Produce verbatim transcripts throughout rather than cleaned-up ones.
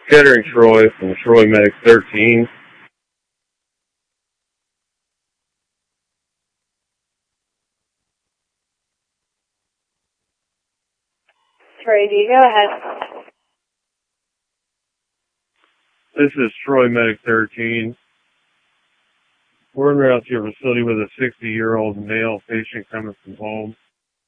Kettering Troy from Troy Medic thirteen. Troy, do you go ahead? This is Troy Medic thirteen. We're en route to your facility with a sixty-year-old male patient coming from home.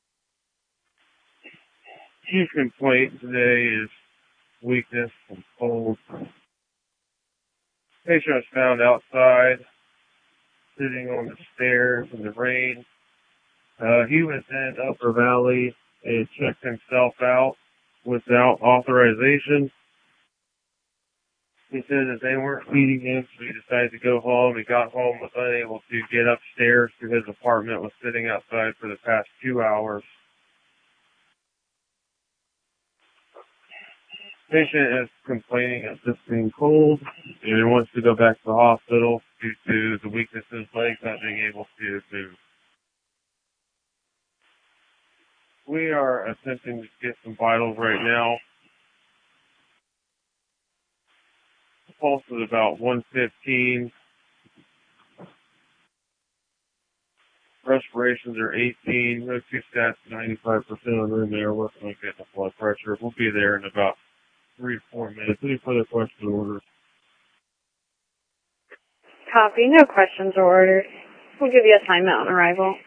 Chief complaint today is weakness and cold. Patient was found outside, sitting on the stairs in the rain. Uh, he was in Upper Valley and checked himself out without authorization. He said that they weren't feeding him, so he decided to go home. He got home, was unable to get upstairs to his apartment, was sitting outside for the past two hours. Patient is complaining of just being cold, and he wants to go back to the hospital due to the weakness in his legs, not being able to move. We are attempting to get some vitals right now. The pulse is about one fifteen. Respirations are eighteen. No two stats, ninety-five percent of the room there. Working on getting the blood pressure. We'll be there in about three to four minutes. Any further questions or orders? Copy. No questions or orders. We'll give you a timeout on arrival.